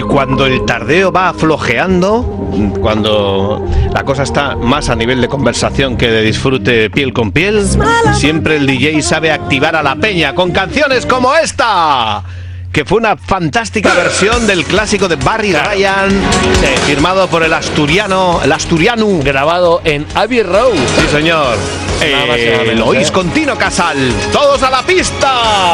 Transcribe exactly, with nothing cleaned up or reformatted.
cuando el tardeo va flojeando, cuando la cosa está más a nivel de conversación que de disfrute piel con piel, siempre el D J sabe activar a la peña con canciones como esta, que fue una fantástica versión del clásico de Barry claro. Ryan, eh, firmado por el asturiano, el asturiano, grabado en Abbey Road. Sí, señor. Eh, lo oís con Tino Casal. ¡Todos a la pista!